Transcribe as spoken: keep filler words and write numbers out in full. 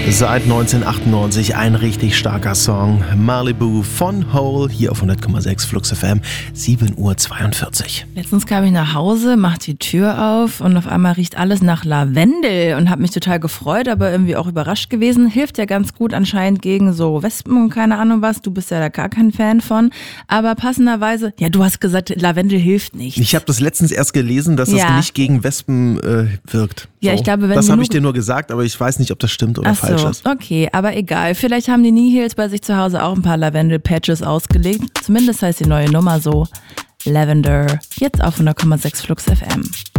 Seit neunzehnhundertachtundneunzig ein richtig starker Song. Malibu von Hole, hier auf hundert Komma sechs Flux F M, sieben Uhr zweiundvierzig. Letztens kam ich nach Hause, mach die Tür auf und auf einmal riecht alles nach Lavendel und habe mich total gefreut, aber irgendwie auch überrascht gewesen. Hilft ja ganz gut anscheinend gegen so Wespen und keine Ahnung was. Du bist ja da gar kein Fan von. Aber passenderweise, ja, du hast gesagt, Lavendel hilft nicht. Ich habe das letztens erst gelesen, dass Ja. es nicht gegen Wespen äh, wirkt. Ja, So. ich glaube, wenn das habe ich genug- dir nur gesagt, aber ich weiß nicht, ob das stimmt oder Ach falsch so, ist. okay, aber egal. Vielleicht haben die Nihils bei sich zu Hause auch ein paar Lavendel-Patches ausgelegt. Zumindest heißt die neue Nummer so. Lavender. Jetzt auf hundert Komma sechs Flux F M.